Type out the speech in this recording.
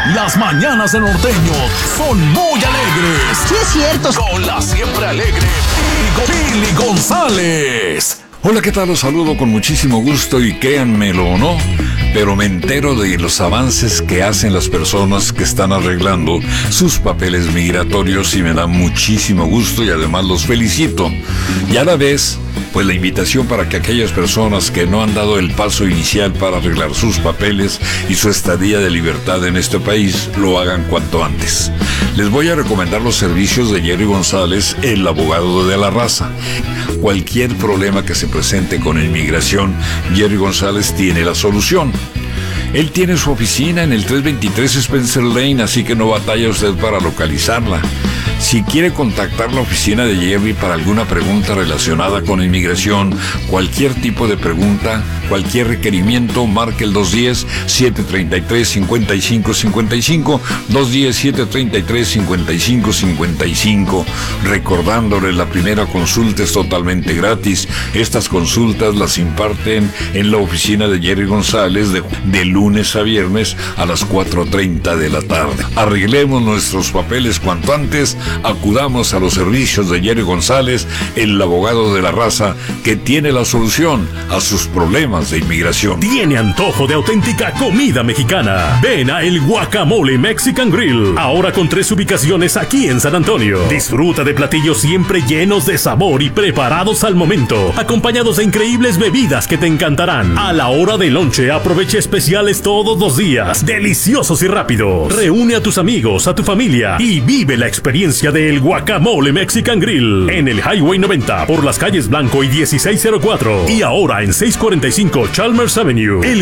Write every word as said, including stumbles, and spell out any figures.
Las mañanas de Norteño son muy alegres. Sí, es cierto. Con la siempre alegre Pili González. Hola, ¿qué tal? Los saludo con muchísimo gusto y créanmelo o no, pero me entero de los avances que hacen las personas que están arreglando sus papeles migratorios y me da muchísimo gusto y además los felicito. Y a la vez, pues la invitación para que aquellas personas que no han dado el paso inicial para arreglar sus papeles y su estadía de libertad en este país, lo hagan cuanto antes. Les voy a recomendar los servicios de Jerry González, el abogado de la raza. Cualquier problema que se presente con inmigración, Jerry González tiene la solución. Él tiene su oficina en el trescientos veintitrés Spencer Lane, así que no batalla usted para localizarla. Si quiere contactar la oficina de Jerry para alguna pregunta relacionada con inmigración, cualquier tipo de pregunta, cualquier requerimiento, marque el dos uno cero, siete tres tres, cinco cinco cinco cinco, dos uno cero, siete tres tres, cinco cinco cinco cinco. Recordándole, la primera consulta es totalmente gratis. Estas consultas las imparten en la oficina de Jerry González de, de lunes a viernes a las cuatro treinta de la tarde. Arreglemos nuestros papeles cuanto antes. Acudamos a los servicios de Jerry González, el abogado de la raza que tiene la solución a sus problemas de inmigración. ¿Tiene antojo de auténtica comida mexicana? Ven a El Guacamole Mexican Grill, ahora con tres ubicaciones aquí en San Antonio. Disfruta de platillos siempre llenos de sabor y preparados al momento, acompañados de increíbles bebidas que te encantarán. A la hora del lonche, aprovecha especiales todos los días, deliciosos y rápidos. Reúne a tus amigos, a tu familia y vive la experiencia de El Guacamole Mexican Grill en el Highway noventa por las calles Blanco y dieciséis cero cuatro y ahora en seiscientos cuarenta y cinco Chalmers Avenue. El